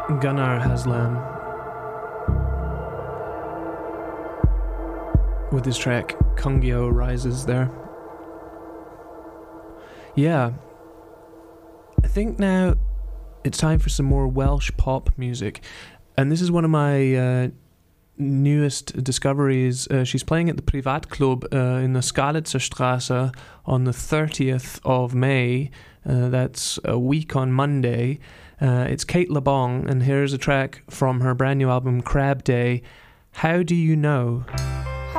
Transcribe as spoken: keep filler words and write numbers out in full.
Gunnar Haslam with his track Kungyo Rises there. Yeah, I think now it's time for some more Welsh pop music, and this is one of my uh, newest discoveries. Uh, she's playing at the Privatclub uh, in the Skalitzer Straße on the thirtieth of May. Uh, that's a week on Monday. Uh, it's Kate LeBong, and here's a track from her brand new album Crab Day, How Do You Know?